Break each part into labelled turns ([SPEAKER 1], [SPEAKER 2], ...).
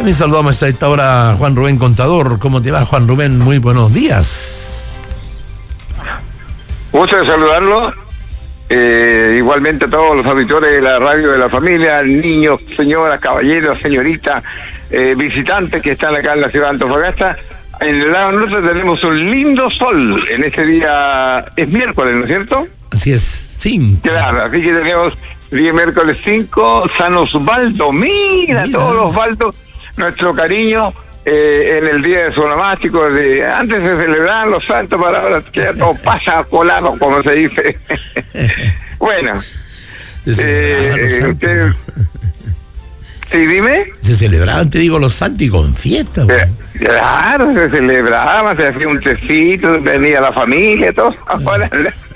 [SPEAKER 1] También saludamos a esta hora a Juan Rubén Contador. ¿Cómo te va, Juan Rubén? Muy buenos días.
[SPEAKER 2] Gusto de saludarlo. Igualmente a todos los auditores de la radio de la familia, niños, señoras, caballeros, señoritas, visitantes que están acá en la ciudad de Antofagasta. En el lado norte tenemos un lindo sol en este día. Es miércoles, ¿no es cierto?
[SPEAKER 1] Así es, 5.
[SPEAKER 2] Claro, así que tenemos día miércoles 5, San Osvaldo. Mira, todos los Osvaldos, nuestro cariño en el día de su onomástico. Antes de celebrar los santos, para ahora que ya todo pasa colado, como se dice. Bueno, usted... Sí, dime.
[SPEAKER 1] Se celebraban, te digo, los santos y con fiesta.
[SPEAKER 2] Claro, se celebraba, se hacía un tecito, venía la familia, todo. Ahora,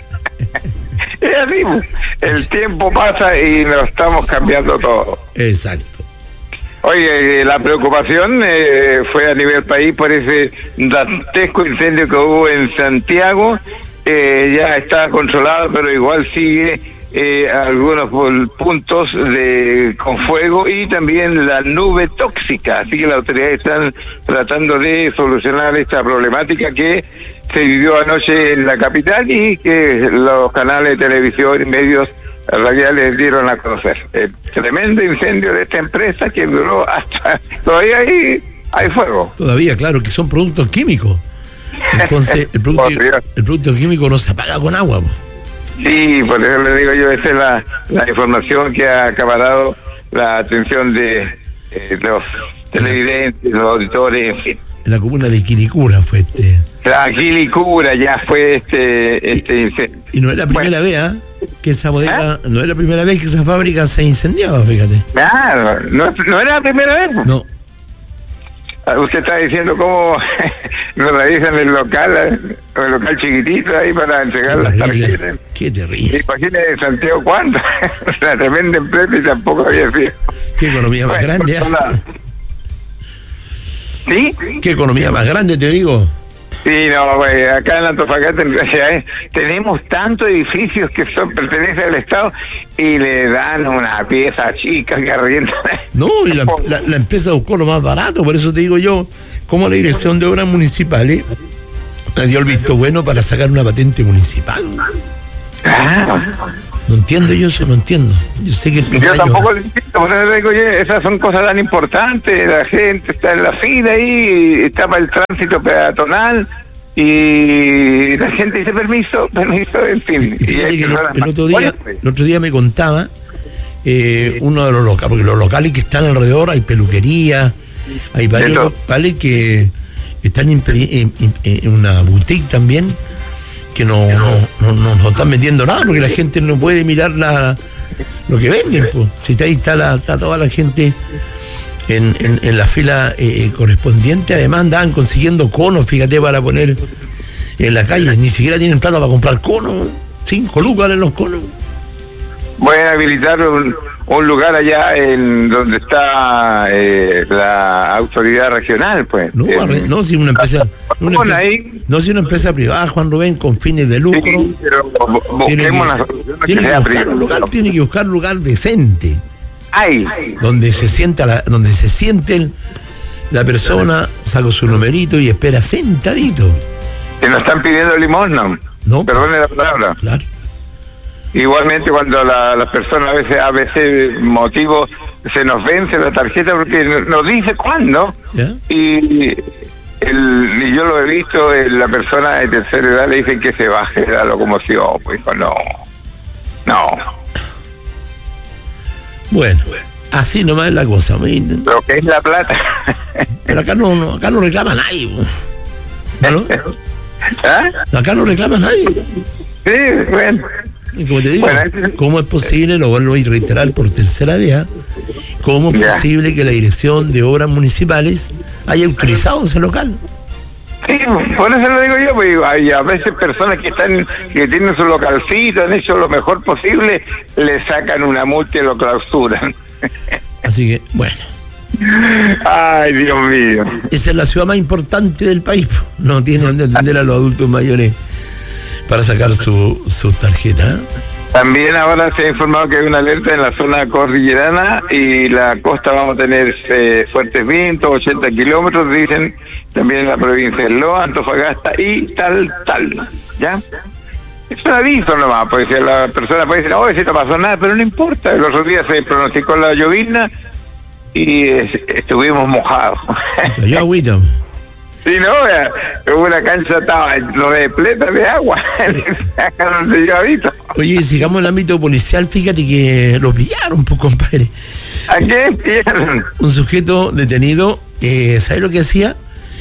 [SPEAKER 2] es así, el tiempo pasa y nos estamos cambiando todo.
[SPEAKER 1] Exacto.
[SPEAKER 2] Oye, la preocupación fue a nivel país por ese dantesco incendio que hubo en Santiago. Ya está controlado, pero igual sigue algunos puntos con fuego y también la nube tóxica. Así que las autoridades están tratando de solucionar esta problemática que se vivió anoche en la capital y que los canales de televisión y medios radiales dieron a conocer. El tremendo incendio de esta empresa que duró hasta... Todavía hay fuego.
[SPEAKER 1] Todavía, claro, que son productos químicos. Entonces, el producto químico no se apaga con agua.
[SPEAKER 2] Sí, por eso le digo yo, esa es la información que ha acaparado la atención de los televidentes, los auditores, en fin.
[SPEAKER 1] En la comuna de Quilicura fue
[SPEAKER 2] La Quilicura ya fue este incendio.
[SPEAKER 1] Y no es la primera vez, que esa bodega, no es la primera vez que esa fábrica se incendiaba, fíjate.
[SPEAKER 2] Claro, no era la primera vez.
[SPEAKER 1] No.
[SPEAKER 2] Usted está diciendo cómo nos revisan el local chiquitito ahí para entregar las tarjetas.
[SPEAKER 1] Qué terrible.
[SPEAKER 2] Imagínese Santiago cuánto, la tremenda empresa y tampoco había sido.
[SPEAKER 1] Qué economía más grande.
[SPEAKER 2] ¿Sí?
[SPEAKER 1] Qué economía más grande, te digo.
[SPEAKER 2] Sí, no, pues acá en Antofagasta tenemos tantos edificios que pertenecen al Estado y le dan una pieza chica que arrienda.
[SPEAKER 1] No, y la empresa buscó lo más barato, por eso te digo yo, como la Dirección de Obras Municipales me dio el visto bueno para sacar una patente municipal. No entiendo yo eso, no entiendo. Yo sé que
[SPEAKER 2] yo tampoco lo entiendo, por eso digo yo, esas son cosas tan importantes, la gente está en la fila ahí, está para el tránsito peatonal y la gente dice permiso, en fin.
[SPEAKER 1] Y fíjate que el otro día me contaba uno de los locales, porque los locales que están alrededor hay peluquería, hay varios locales que están en una boutique también, que no están vendiendo nada porque la gente no puede mirar lo que venden, pues. Si ahí está toda la gente en la fila correspondiente. Además andaban consiguiendo conos, fíjate, para poner en la calle. Ni siquiera tienen plata para comprar conos. 5 lucas en los conos.
[SPEAKER 2] Voy a habilitar un lugar allá en donde está la autoridad regional, pues.
[SPEAKER 1] No, si una empresa empresa privada, Juan Rubén, con fines de lucro. Sí,
[SPEAKER 2] pero
[SPEAKER 1] tiene que buscar un lugar decente. Donde se siente la persona, saca su numerito y espera sentadito.
[SPEAKER 2] Que nos están pidiendo limosna.
[SPEAKER 1] No.
[SPEAKER 2] Perdone la palabra.
[SPEAKER 1] Claro.
[SPEAKER 2] Igualmente cuando las personas a veces motivo se nos vence la tarjeta porque nos dice cuándo.
[SPEAKER 1] ¿Ya?
[SPEAKER 2] Y yo lo he visto, la persona de tercera edad le dicen que se baje de la locomoción, pues dijo no.
[SPEAKER 1] Bueno, así nomás es la cosa.
[SPEAKER 2] Lo que es la plata.
[SPEAKER 1] Pero acá no reclama nadie. ¿No? Acá no reclama nadie.
[SPEAKER 2] Sí, bueno.
[SPEAKER 1] Y como te digo, ¿cómo es posible, lo vuelvo a reiterar por tercera vez, cómo es posible que la Dirección de Obras Municipales haya utilizado ese local?
[SPEAKER 2] Sí, por eso lo digo yo, pues hay a veces personas que tienen su localcito, han hecho lo mejor posible, le sacan una multa y lo clausuran.
[SPEAKER 1] Así que, bueno.
[SPEAKER 2] Ay, Dios mío.
[SPEAKER 1] Esa es la ciudad más importante del país. No tiene donde atender a los adultos mayores para sacar su tarjeta.
[SPEAKER 2] También ahora se ha informado que hay una alerta en la zona cordillerana y la costa vamos a tener fuertes vientos, 80 kilómetros, dicen, también en la provincia de Loa, Antofagasta y tal, ¿ya? Es un aviso nomás, porque la persona puede decir, si no pasó nada, pero no importa, el otro día se pronosticó la llovizna y estuvimos mojados.
[SPEAKER 1] Yo agüita.
[SPEAKER 2] Sí, no, una cancha estaba repleta de agua. Sí.
[SPEAKER 1] Oye, sigamos el ámbito policial, fíjate que lo pillaron, pues, compadre.
[SPEAKER 2] ¿A qué pillaron?
[SPEAKER 1] Un sujeto detenido, ¿sabes lo que hacía?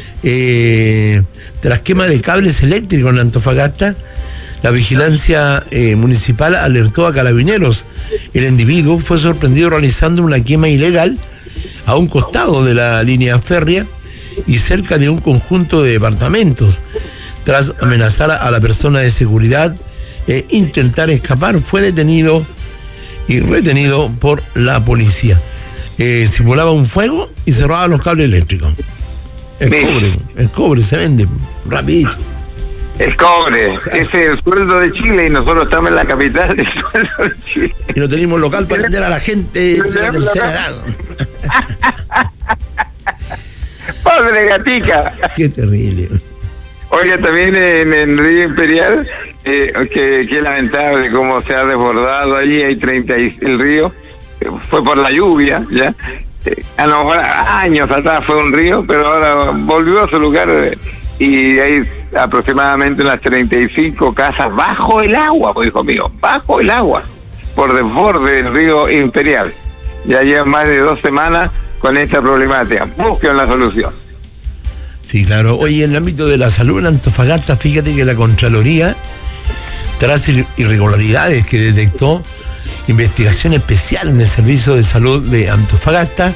[SPEAKER 1] Tras quema de cables eléctricos en Antofagasta, la vigilancia municipal alertó a carabineros. El individuo fue sorprendido realizando una quema ilegal a un costado de la línea férrea y cerca de un conjunto de departamentos. Tras amenazar a la persona de seguridad e intentar escapar, fue detenido y retenido por la policía. Simulaba un fuego y cerraba los cables eléctricos. El cobre se vende rapidito.
[SPEAKER 2] El cobre, ese es el sueldo de Chile y nosotros estamos en la capital del sueldo de Chile.
[SPEAKER 1] Y no tenemos local para vender a la gente de la tercera edad.
[SPEAKER 2] ¡Padre gatica!
[SPEAKER 1] ¡Qué terrible!
[SPEAKER 2] Oye, también en el Río Imperial, que lamentable cómo se ha desbordado allí, hay el río, fue por la lluvia, ¿ya? A lo mejor años atrás fue un río, pero ahora volvió a su lugar y hay aproximadamente unas 35 casas bajo el agua, pues, hijo mío, bajo el agua, por desborde del Río Imperial. Ya llevan más de 2 semanas con esta problemática. Busquen la solución.
[SPEAKER 1] Sí, claro. Oye, en el ámbito de la salud en Antofagasta, fíjate que la Contraloría, tras irregularidades que detectó, investigación especial en el Servicio de Salud de Antofagasta,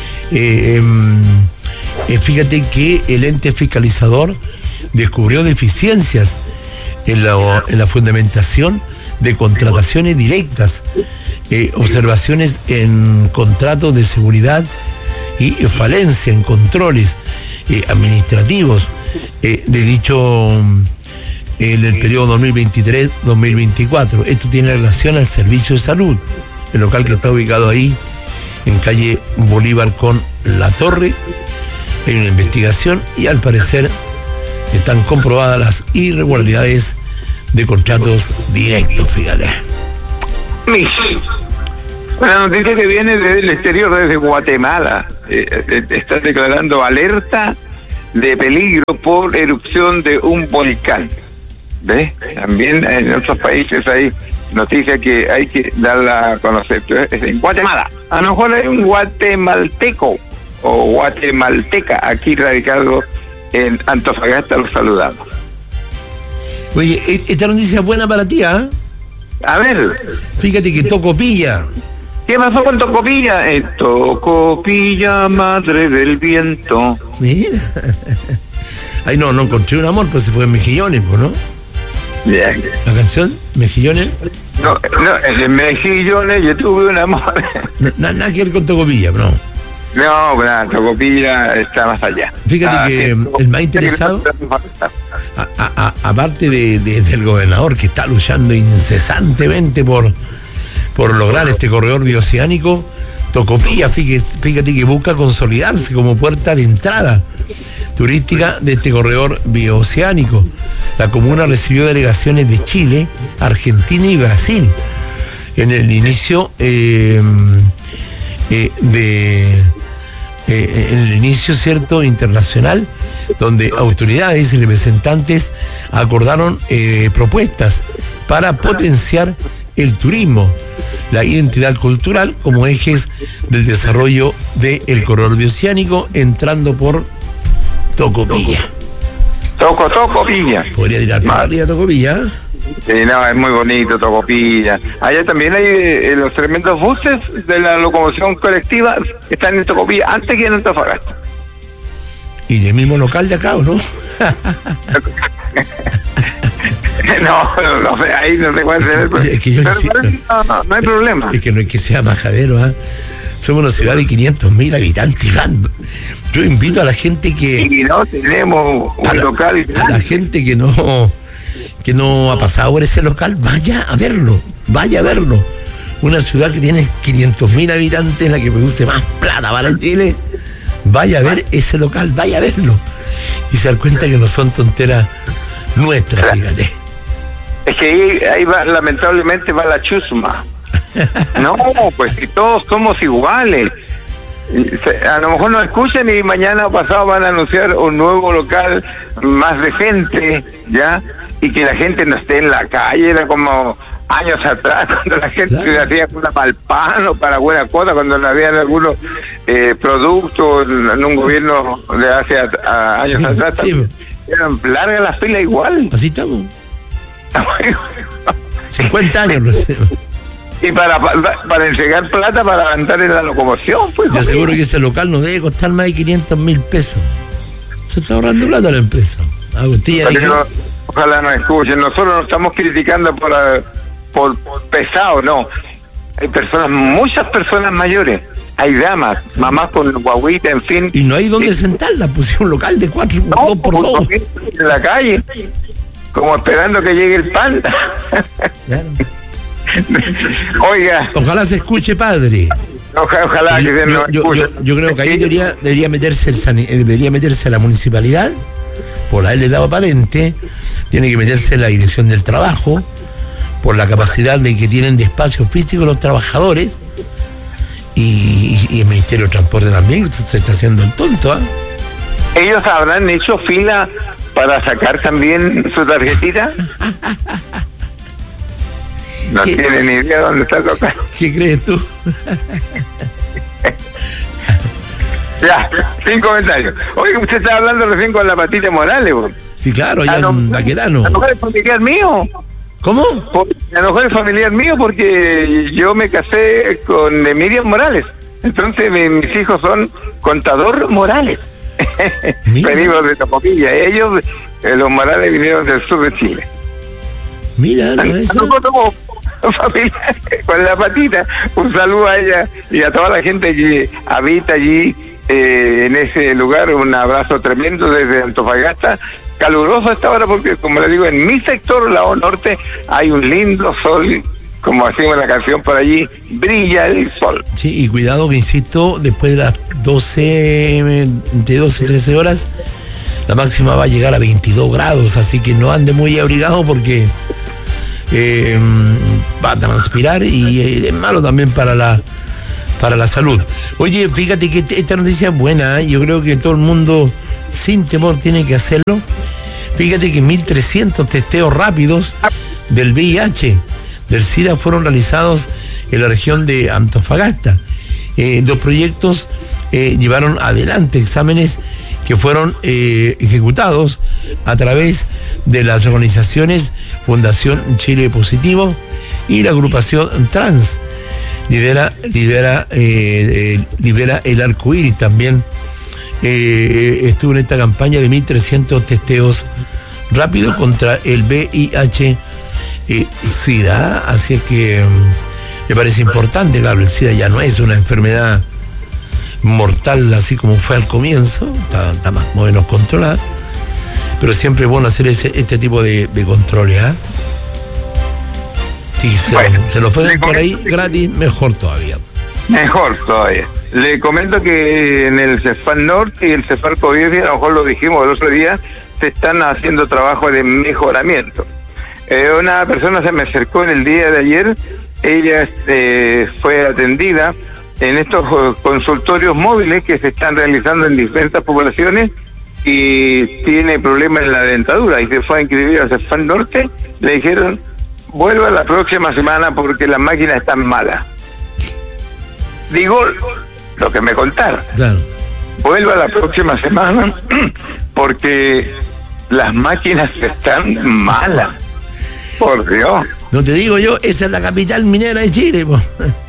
[SPEAKER 1] fíjate que el ente fiscalizador descubrió deficiencias en la fundamentación de contrataciones directas, observaciones en contratos de seguridad y falencia en controles administrativos de dicho en el periodo 2023-2024. Esto tiene relación al servicio de salud, el local que está ubicado ahí en calle Bolívar con La Torre. Hay una investigación y al parecer están comprobadas las irregularidades de contratos directos, fíjate.
[SPEAKER 2] Una noticia que viene desde el exterior, desde Guatemala. Están declarando alerta de peligro por erupción de un volcán. ¿Ves? También en otros países hay noticias que hay que darla a conocer. Es en Guatemala. A lo mejor hay un guatemalteco o guatemalteca aquí radicado en Antofagasta, los saludamos.
[SPEAKER 1] Oye, esta noticia es buena para ti, ¿ah?
[SPEAKER 2] A ver.
[SPEAKER 1] Fíjate que Tocopilla.
[SPEAKER 2] ¿Qué pasó con Tocopilla? Tocopilla, madre del viento.
[SPEAKER 1] Mira. Ay, no encontré un amor, pues se fue en Mejillones, ¿no?
[SPEAKER 2] Yeah.
[SPEAKER 1] ¿La canción? ¿Mejillones?
[SPEAKER 2] No, en Mejillones yo tuve un amor.
[SPEAKER 1] Nada que ver con Tocopilla, ¿no?
[SPEAKER 2] No, bueno, Tocopilla está más allá.
[SPEAKER 1] Fíjate que el más interesado, aparte del gobernador que está luchando incesantemente por lograr este corredor bioceánico, Tocopilla, fíjate que busca consolidarse como puerta de entrada turística de este corredor bioceánico. La comuna recibió delegaciones de Chile, Argentina y Brasil en el inicio cierto internacional, donde autoridades y representantes acordaron propuestas para potenciar el turismo, la identidad cultural como ejes del desarrollo del corredor bioceánico, entrando por Tocopilla.
[SPEAKER 2] Tocopilla.
[SPEAKER 1] Podría tirar para arriba Tocopilla.
[SPEAKER 2] Sí, no, es muy bonito Tocopilla. Allá también hay los tremendos buses de la locomoción colectiva que están en Tocopilla antes que en Antofagasta.
[SPEAKER 1] Y del mismo local de acá, ¿o no?
[SPEAKER 2] No sé, ahí no sé cuál es el problema.
[SPEAKER 1] Es que
[SPEAKER 2] no hay problema.
[SPEAKER 1] Es que no es que sea majadero, ¿ah? Somos una ciudad de 500.000 habitantes. Yo invito a la gente que...
[SPEAKER 2] Y no tenemos un local.
[SPEAKER 1] A la gente que no ha pasado por ese local, vaya a verlo. vaya a verlo. Una ciudad que tiene 500.000 habitantes, la que produce más plata para Chile, vaya a ver ese local, vaya a verlo. Y se dan cuenta que no son tonteras nuestras, fíjate.
[SPEAKER 2] Es que ahí va, lamentablemente va la chusma. No, pues si todos somos iguales. A lo mejor no escuchan y mañana o pasado van a anunciar un nuevo local más decente, ¿ya? Y que la gente no esté en la calle, era como años atrás, cuando la gente se hacía cola para el pan o para buena cosa, cuando no habían algunos productos en un gobierno de hace años atrás. Sí. Eran largas las filas igual.
[SPEAKER 1] Así estamos. 50 años.
[SPEAKER 2] Y para entregar plata para andar en la locomoción, pues.
[SPEAKER 1] Yo aseguro que ese local no debe costar más de 500.000 pesos. Se está ahorrando plata la empresa.
[SPEAKER 2] Ojalá nos escuchen. Nosotros no estamos criticando por pesado, no. Hay personas, muchas personas mayores. Hay damas, mamás con guaguita, en fin.
[SPEAKER 1] Y no hay donde sentarla, pusieron un local de 2x2.
[SPEAKER 2] En la calle, como esperando que llegue el pan.
[SPEAKER 1] Claro.
[SPEAKER 2] Oiga.
[SPEAKER 1] Ojalá se escuche, padre.
[SPEAKER 2] Ojalá que
[SPEAKER 1] yo creo que ahí debería meterse la municipalidad, por haberle dado patente, tiene que meterse la dirección del trabajo, por la capacidad de que tienen de espacio físico los trabajadores, y el Ministerio de Transporte también se está haciendo el tonto, ¿eh?
[SPEAKER 2] ¿Ellos habrán hecho fila para sacar también su tarjetita? No tienen ni idea dónde está tocando.
[SPEAKER 1] ¿Qué crees tú?
[SPEAKER 2] Ya, sin comentarios. Oye, usted estaba hablando recién con la Patita Morales, ¿vos?
[SPEAKER 1] Sí, claro, allá en Baquedano.
[SPEAKER 2] A lo mejor es familiar mío.
[SPEAKER 1] ¿Cómo?
[SPEAKER 2] A lo mejor es familiar mío porque yo me casé con Miriam Morales. Entonces mis hijos son Contador Morales. Venimos de Topoquilla. Ellos, los Morales, vinieron del sur de Chile.
[SPEAKER 1] Mira, no es eso.
[SPEAKER 2] Familia, con la Patita, un saludo a ella y a toda la gente que habita allí en ese lugar. Un abrazo tremendo desde Antofagasta, caluroso esta hora porque, como le digo, en mi sector, la O Norte, hay un lindo sol, como hacemos la canción por allí, brilla el sol.
[SPEAKER 1] Sí, y cuidado que, insisto, después de las 12 y 13 horas, la máxima va a llegar a 22 grados, así que no ande muy abrigado porque va a transpirar y es malo también para la salud. Oye, fíjate que esta noticia es buena, ¿eh? Yo creo que todo el mundo sin temor tiene que hacerlo. Fíjate que 1.300 testeos rápidos del VIH, del SIDA, fueron realizados en la región de Antofagasta. Los proyectos llevaron adelante exámenes que fueron ejecutados a través de las organizaciones Fundación Chile Positivo y la agrupación Trans. Libera el Arco Iris también. Estuvo en esta campaña de 1.300 testeos rápidos contra el VIH SIDA. Así es que me parece importante. Claro, el SIDA ya no es una enfermedad mortal así como fue al comienzo, está más o menos controlada, pero siempre es bueno hacer este tipo de controles, ¿eh? Sí, se lo pueden por ahí gratis, mejor todavía.
[SPEAKER 2] Mejor todavía. Le comento que en el CEFAL Norte y el CEFAL COVID, a lo mejor lo dijimos el otro día, se están haciendo trabajos de mejoramiento. Una persona se me acercó en el día de ayer, ella fue atendida en estos consultorios móviles que se están realizando en distintas poblaciones y tiene problemas en la dentadura y se fue a inscribir al CEFAL Norte. Le dijeron, vuelva la próxima semana porque las máquinas están malas. Digo lo que me contaron.
[SPEAKER 1] Claro.
[SPEAKER 2] Vuelva la próxima semana porque las máquinas están malas. Por Dios.
[SPEAKER 1] No te digo yo, esa es la capital minera de Chile, po.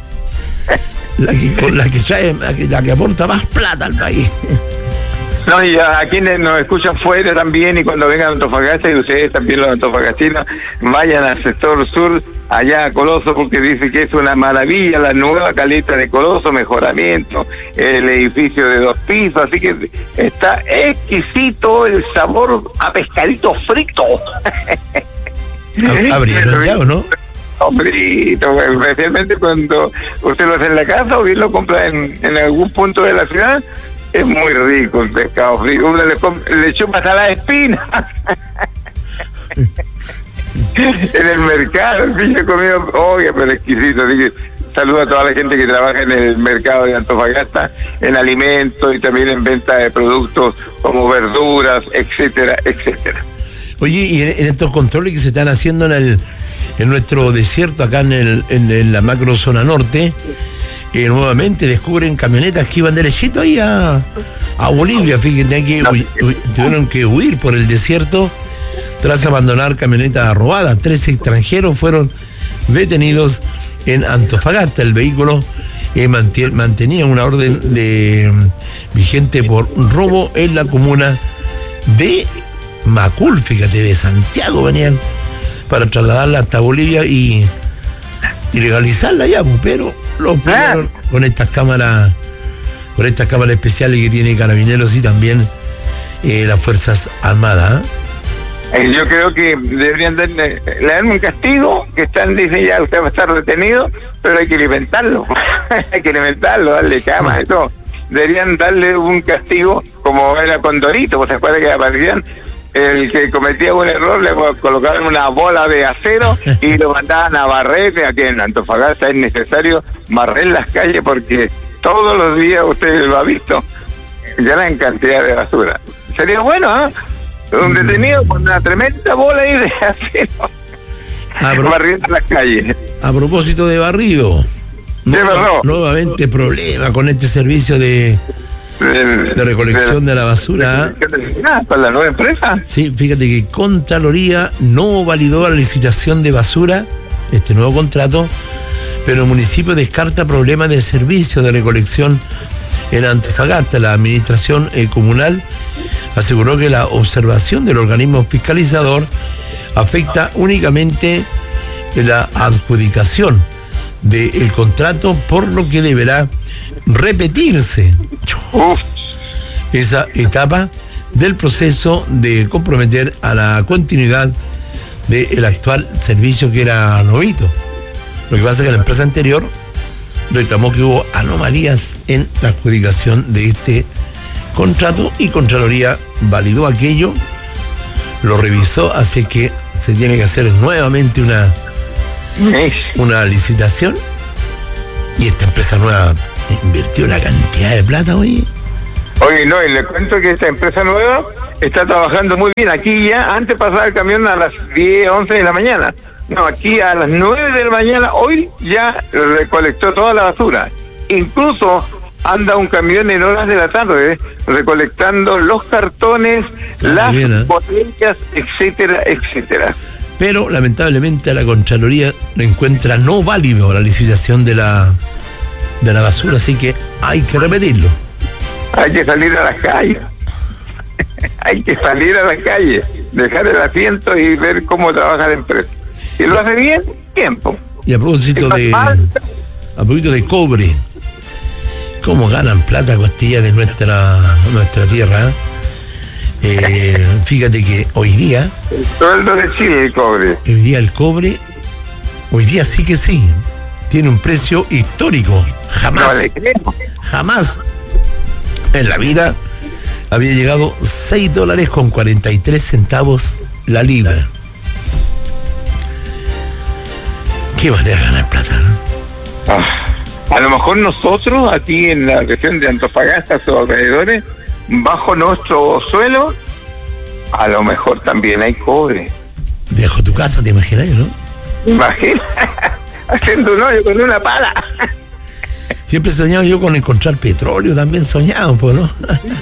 [SPEAKER 1] La que aporta más plata al país.
[SPEAKER 2] No, y a quienes nos escuchan fuera también, y cuando vengan a Antofagasta, y ustedes también, los antofagastinos, vayan al sector sur, allá a Coloso, porque dice que es una maravilla la nueva caleta de Coloso, mejoramiento, el edificio de 2 pisos, así que está exquisito el sabor a pescadito frito.
[SPEAKER 1] ¿Abrieron ya o no?
[SPEAKER 2] frito, especialmente cuando usted lo hace en la casa o bien lo compra en algún punto de la ciudad. Es muy rico el pescado frito. Uno le chupa hasta la espina. En el mercado, sí, yo he comido, oye, pero exquisito. Así que saludo a toda la gente que trabaja en el mercado de Antofagasta, en alimentos y también en venta de productos como verduras, etcétera, etcétera.
[SPEAKER 1] Oye, y en estos controles que se están haciendo en nuestro desierto, acá en la macro zona norte, nuevamente descubren camionetas que iban derechito ahí a Bolivia. Fíjense que tuvieron que huir por el desierto tras abandonar camionetas robadas. 3 extranjeros fueron detenidos en Antofagasta. El vehículo mantenía una orden vigente por robo en la comuna de Macul, fíjate, de Santiago venían para trasladarla hasta Bolivia y legalizarla ya, pero lo pillaron con estas cámaras especiales que tiene Carabineros y también las Fuerzas Armadas.
[SPEAKER 2] Yo creo que deberían darle un castigo, que dicen ya usted va a estar retenido, pero hay que alimentarlo, darle camas y todo. Deberían darle un castigo como era con Dorito, ¿se acuerda que aparecían? El que cometía un error le colocaban una bola de acero y lo mandaban a barrer. Aquí en Antofagasta es necesario barrer las calles porque todos los días usted lo ha visto, gran cantidad de basura. Sería bueno, ¿eh? Un detenido con una tremenda bola ahí de acero barriendo las calles.
[SPEAKER 1] A propósito de barrido, nuevamente problema con este servicio de recolección de la basura.
[SPEAKER 2] ¿Para la nueva empresa?
[SPEAKER 1] Sí, fíjate que Contraloría no validó la licitación de basura, este nuevo contrato, pero el municipio descarta problemas de servicio de recolección en Antofagasta. La administración comunal aseguró que la observación del organismo fiscalizador afecta únicamente la adjudicación del contrato, por lo que deberá repetirse esa etapa del proceso de comprometer a la continuidad del actual servicio, que era novito. Lo que pasa es que la empresa anterior reclamó que hubo anomalías en la adjudicación de este contrato y Contraloría validó aquello, lo revisó, así que se tiene que hacer nuevamente una licitación, y esta empresa nueva invirtió una cantidad de plata hoy.
[SPEAKER 2] Oye, no, y le cuento que esta empresa nueva está trabajando muy bien. Aquí ya, antes pasaba el camión a las 10, 11 de la mañana. No, aquí a las 9 de la mañana, hoy ya recolectó toda la basura. Incluso anda un camión en horas de la tarde recolectando los cartones, las botellas, etcétera, etcétera.
[SPEAKER 1] Pero lamentablemente la Contraloría encuentra no válido la licitación de la basura, así que hay que repetirlo.
[SPEAKER 2] Hay que salir a las calles. Hay que salir a las calles, dejar el asiento y ver cómo trabaja la empresa. Si lo hace bien, tiempo.
[SPEAKER 1] Y a propósito de cobre, ¿cómo ganan plata costilla de nuestra tierra? Fíjate que hoy día
[SPEAKER 2] el sueldo de Chile, el cobre.
[SPEAKER 1] El cobre, hoy día sí que sí, tiene un precio histórico. Jamás en la vida había llegado $6.43 la libra. ¿Qué manera de ganar plata, no?
[SPEAKER 2] A lo mejor nosotros aquí en la región de Antofagasta, sus alrededores, bajo nuestro suelo, a lo mejor también hay cobre.
[SPEAKER 1] Dejo tu casa, te imaginas, ¿no?
[SPEAKER 2] Imagina, haciendo un hoyo con una pala.
[SPEAKER 1] Siempre he soñado yo con encontrar petróleo, también soñado, pues, ¿no?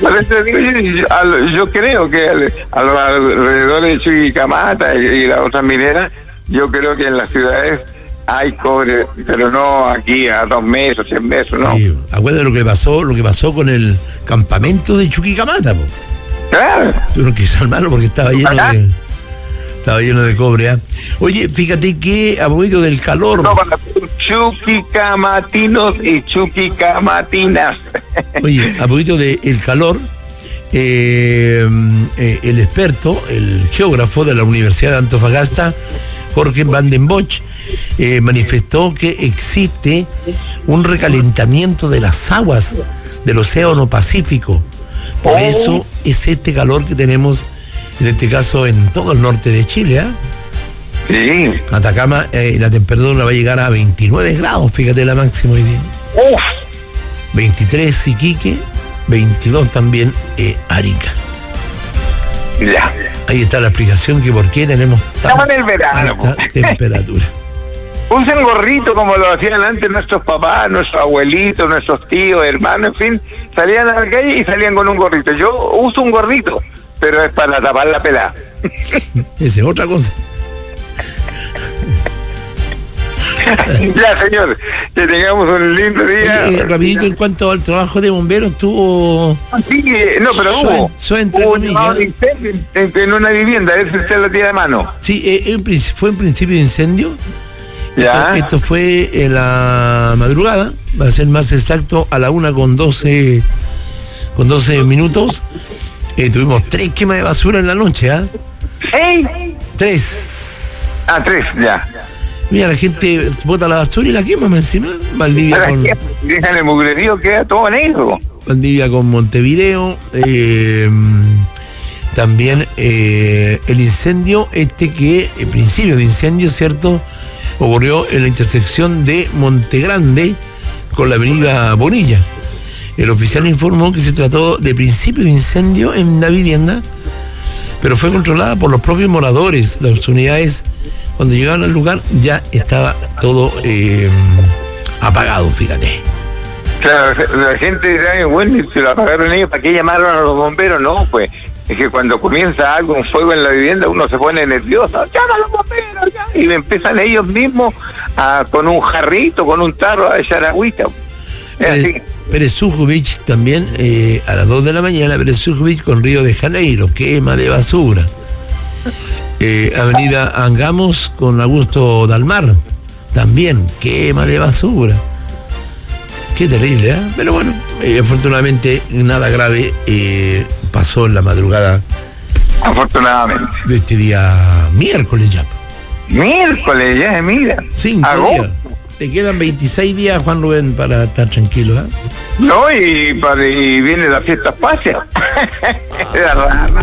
[SPEAKER 2] Yo creo que a los alrededores de Chuquicamata y las otras mineras, yo creo que en las ciudades hay cobre, pero no aquí a 2 meses, 100 meses, ¿no?
[SPEAKER 1] Sí, acuérdate lo que pasó con el campamento de Chuquicamata, po.
[SPEAKER 2] Claro.
[SPEAKER 1] Tuvieron que salvarlo porque estaba lleno de cobre, ¿eh? Oye, fíjate que a propósito del calor.
[SPEAKER 2] No, para chuquicamatinos y chuquicamatinas.
[SPEAKER 1] Oye, a propósito del calor, el experto, el geógrafo de la Universidad de Antofagasta, Jorge Van den Bosch, manifestó que existe un recalentamiento de las aguas del Océano Pacífico. Por eso es este calor que tenemos, en este caso, en todo el norte de Chile,
[SPEAKER 2] Sí.
[SPEAKER 1] Atacama, la temperatura va a llegar a 29 grados, fíjate la máxima hoy día. 23 Iquique, 22 también Arica.
[SPEAKER 2] Ya.
[SPEAKER 1] Ahí está la explicación que por qué tenemos
[SPEAKER 2] Estamos en el verano,
[SPEAKER 1] alta temperatura.
[SPEAKER 2] Usen gorrito como lo hacían antes nuestros papás, nuestros abuelitos, nuestros tíos, hermanos, en fin, salían a la calle y salían con un gorrito. Yo uso un gorrito, pero es para tapar la pelada.
[SPEAKER 1] Esa es otra cosa.
[SPEAKER 2] Ya, señor, que tengamos un lindo día.
[SPEAKER 1] Rapidito, en cuanto al trabajo de bomberos, tuvo...
[SPEAKER 2] Sí, no, pero hubo un llamado de incendio en una vivienda, ese usted lo tiene a mano.
[SPEAKER 1] Sí, fue en principio de incendio.
[SPEAKER 2] Ya.
[SPEAKER 1] Esto fue en la madrugada, va a ser más exacto, a la 1:12 minutos. Tuvimos 3 quemas de basura en la noche,
[SPEAKER 2] ¡Ey!
[SPEAKER 1] 3.
[SPEAKER 2] 3, ya.
[SPEAKER 1] Mira, la gente bota la basura y la quema más encima. Valdivia con...
[SPEAKER 2] Dejan el mugrerío, queda todo negro.
[SPEAKER 1] Valdivia con Montevideo. También el incendio, el principio de incendio, ¿cierto?, ocurrió en la intersección de Montegrande con la avenida Bonilla. El oficial informó que se trató de principio de incendio en la vivienda, pero fue controlada por los propios moradores. Las unidades, cuando llegaron al lugar, ya estaba todo apagado, fíjate.
[SPEAKER 2] Claro, la gente dirá, bueno, si lo apagaron ellos, ¿para qué llamaron a los bomberos? No, pues, es que cuando comienza algo, un fuego en la vivienda, uno se pone nervioso, ¡llama a los bomberos! Ya. Y empiezan ellos mismos con un jarrito, con un tarro a echar agüita. Es así.
[SPEAKER 1] Pérez Sujovic también, a las 2 de la mañana, Pérez Sujovic con Río de Janeiro, quema de basura. Avenida Angamos con Augusto Dalmar, también quema de basura. Qué terrible, pero bueno, afortunadamente nada grave pasó en la madrugada.
[SPEAKER 2] Afortunadamente.
[SPEAKER 1] De este día miércoles ya.
[SPEAKER 2] Miércoles ya, mira.
[SPEAKER 1] 5 días. Te quedan 26 días, Juan Rubén, para estar tranquilo,
[SPEAKER 2] No, y viene la fiesta patrias. Era rara.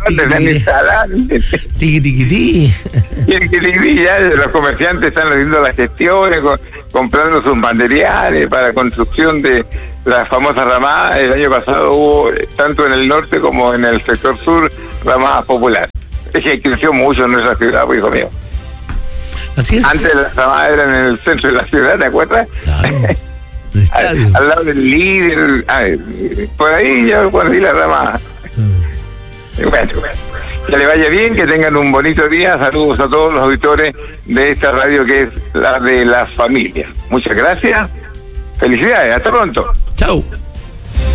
[SPEAKER 1] Tiqui,
[SPEAKER 2] ya los comerciantes están haciendo las gestiones, comprando sus materiales para construcción de las famosas ramadas. El año pasado hubo, tanto en el norte como en el sector sur, ramadas populares. Es que creció mucho en nuestra ciudad, pues, hijo mío.
[SPEAKER 1] Así es.
[SPEAKER 2] Antes las ramadas eran en el centro de la ciudad, ¿te acuerdas?
[SPEAKER 1] Claro.
[SPEAKER 2] al lado del líder, por ahí yo conocí la ramada. Bueno, que le vaya bien, que tengan un bonito día. Saludos a todos los auditores de esta radio que es la de las familias. Muchas gracias. Felicidades. Hasta pronto.
[SPEAKER 1] Chau.